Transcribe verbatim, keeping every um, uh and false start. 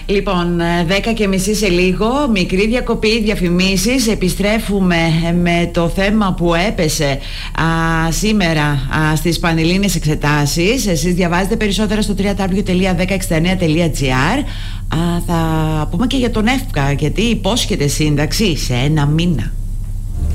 Λοιπόν, δέκα και μισή σε λίγο, μικρή διακοπή, διαφημίσεις. Επιστρέφουμε με το θέμα που έπεσε α, σήμερα α, στις Πανελλήνιες Εξετάσεις. Εσείς διαβάζετε περισσότερα στο double-u double-u double-u τελεία δέκα εξήντα εννέα τελεία τζι άρ. Θα πούμε και για τον ΕΦΚΑ, γιατί υπόσχεται σύνταξη σε ένα μήνα.